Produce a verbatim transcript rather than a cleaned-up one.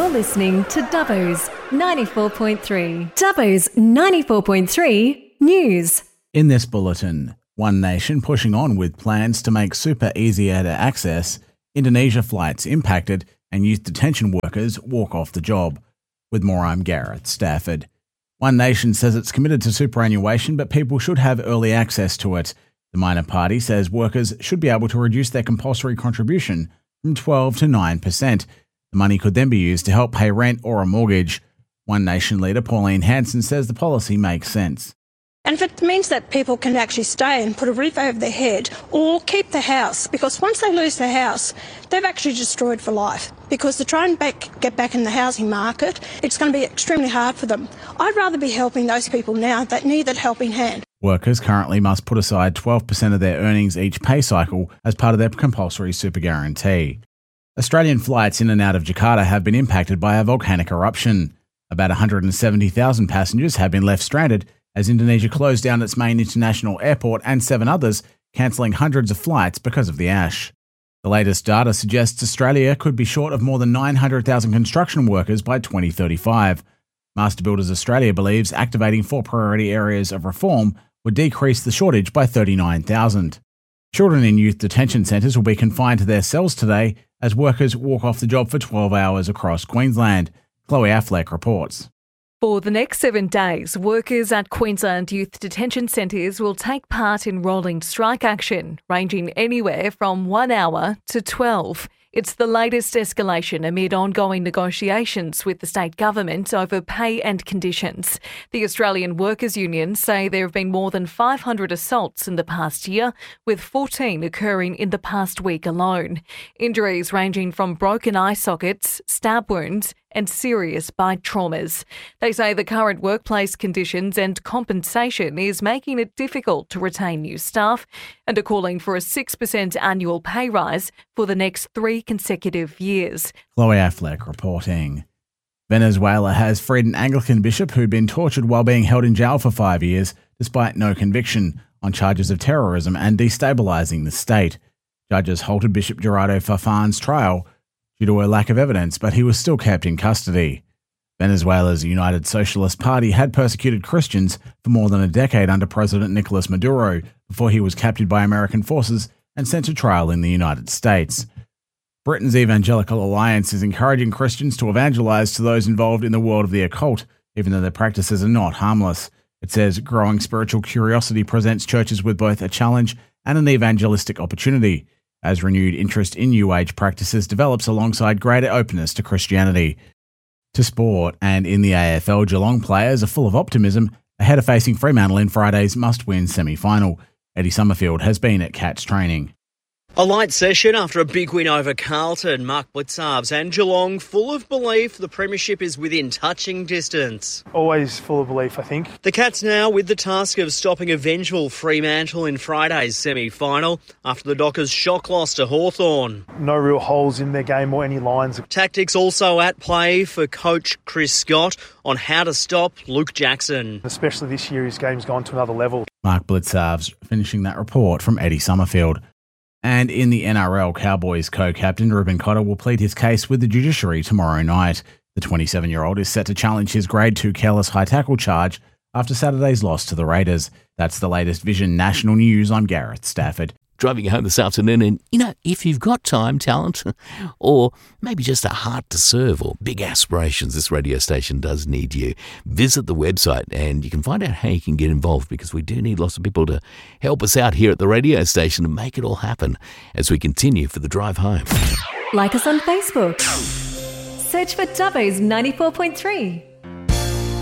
You're listening to Dubbo's ninety-four point three. Dubbo's ninety-four point three News. In this bulletin, One Nation pushing on with plans to make super easier to access, Indonesia flights impacted, and youth detention workers walk off the job. With more, I'm Gareth Stafford. One Nation says it's committed to superannuation, but people should have early access to it. The minor party says workers should be able to reduce their compulsory contribution from twelve to nine percent. The money could then be used to help pay rent or a mortgage. One Nation leader Pauline Hanson says the policy makes sense. And if it means that people can actually stay and put a roof over their head or keep the house, because once they lose their house, they've actually destroyed for life. Because to try and back, get back in the housing market, it's going to be extremely hard for them. I'd rather be helping those people now that need that helping hand. Workers currently must put aside twelve percent of their earnings each pay cycle as part of their compulsory super guarantee. Australian flights in and out of Jakarta have been impacted by a volcanic eruption. About one hundred seventy thousand passengers have been left stranded as Indonesia closed down its main international airport and seven others, cancelling hundreds of flights because of the ash. The latest data suggests Australia could be short of more than nine hundred thousand construction workers by twenty thirty-five. Master Builders Australia believes activating four priority areas of reform would decrease the shortage by thirty-nine thousand. Children in youth detention centres will be confined to their cells today as workers walk off the job for twelve hours across Queensland. Chloe Affleck reports. For the next seven days, workers at Queensland youth detention centres will take part in rolling strike action, ranging anywhere from one hour to twelve. It's the latest escalation amid ongoing negotiations with the state government over pay and conditions. The Australian Workers' Union say there have been more than five hundred assaults in the past year, with fourteen occurring in the past week alone. Injuries ranging from broken eye sockets, stab wounds, and serious bite traumas. They say the current workplace conditions and compensation is making it difficult to retain new staff and are calling for a six percent annual pay rise for the next three consecutive years. Chloe Affleck reporting. Venezuela has freed an Anglican bishop who'd been tortured while being held in jail for five years, despite no conviction, on charges of terrorism and destabilising the state. Judges halted Bishop Gerardo Farfan's trial due to a lack of evidence, but he was still kept in custody. Venezuela's United Socialist Party had persecuted Christians for more than a decade under President Nicolas Maduro before he was captured by American forces and sent to trial in the United States. Britain's Evangelical Alliance is encouraging Christians to evangelise to those involved in the world of the occult, even though their practices are not harmless. It says growing spiritual curiosity presents churches with both a challenge and an evangelistic opportunity, as renewed interest in New Age practices develops alongside greater openness to Christianity. To sport, and in the A F L, Geelong players are full of optimism ahead of facing Fremantle in Friday's must-win semi-final. Eddie Summerfield has been at Cats training. A light session after a big win over Carlton. Mark Blitzarves and Geelong full of belief the premiership is within touching distance. Always full of belief, I think. The Cats now with the task of stopping a vengeful Fremantle in Friday's semi-final after the Dockers' shock loss to Hawthorn. No real holes in their game or any lines. Tactics also at play for coach Chris Scott on how to stop Luke Jackson. Especially this year, his game's gone to another level. Mark Blitzarves finishing that report from Eddie Summerfield. And in the N R L, Cowboys co-captain Ruben Cotter will plead his case with the judiciary tomorrow night. The twenty-seven-year-old is set to challenge his Grade two careless high tackle charge after Saturday's loss to the Raiders. That's the latest Vision National News. I'm Gareth Stafford. Driving home this afternoon, and, you know, if you've got time, talent, or maybe just a heart to serve or big aspirations, this radio station does need you. Visit the website and you can find out how you can get involved, because we do need lots of people to help us out here at the radio station and make it all happen as we continue for the drive home. Like us on Facebook. Search for Dubbo's ninety-four point three.